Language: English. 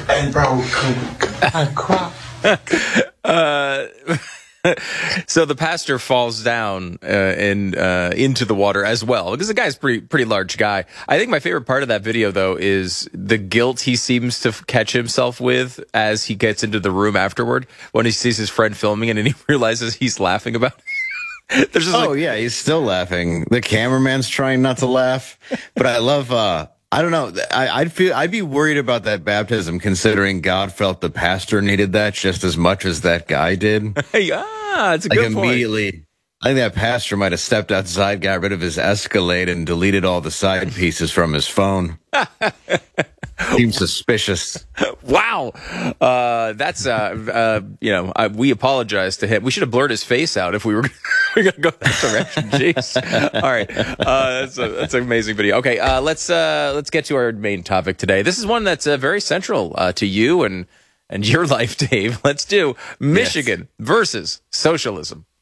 Hey, bro, I cry. So the pastor falls down into the water as well, because the guy's pretty large guy. I think my favorite part of that video, though, is the guilt he seems to catch himself with as he gets into the room afterward, when he sees his friend filming it and he realizes he's laughing about it. There's just yeah, he's still laughing. The cameraman's trying not to laugh, but I love. I don't know. I'd be worried about that baptism, considering God felt the pastor needed that just as much as that guy did. It's a good point. Immediately, I think that pastor might have stepped outside, got rid of his Escalade, and deleted all the side pieces from his phone. Seems suspicious. Wow. That's, we apologize to him. We should have blurred his face out if we were going to go that direction. Jeez. All right. That's an amazing video. Okay. Let's get to our main topic today. This is one that's very central to you and your life, Dave. Let's do Michigan versus socialism.